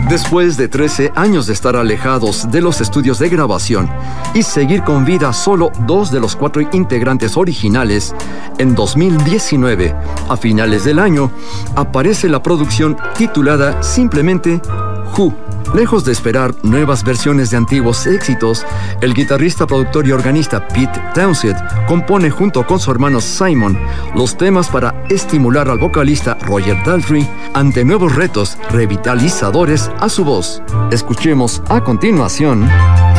Después de 13 años de estar alejados de los estudios de grabación y seguir con vida solo 2 de los 4 integrantes originales, en 2019, a finales del año, aparece la producción titulada simplemente Who. Lejos de esperar nuevas versiones de antiguos éxitos, el guitarrista, productor y organista Pete Townshend compone junto con su hermano Simon los temas para estimular al vocalista Roger Daltrey ante nuevos retos revitalizadores a su voz. Escuchemos a continuación